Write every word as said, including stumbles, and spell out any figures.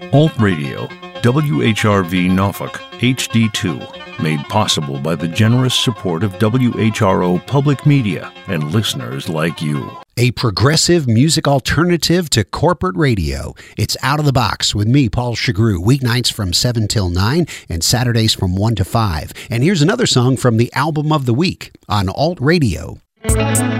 Alt Radio, W H R V Norfolk, H D two, made possible by the generous support of W H R O Public Media and listeners like you. A progressive music alternative to corporate radio. It's Out of the Box with me, Paul Chagru, weeknights from seven till nine and Saturdays from one to five. And here's another song from the album of the week on Alt Radio.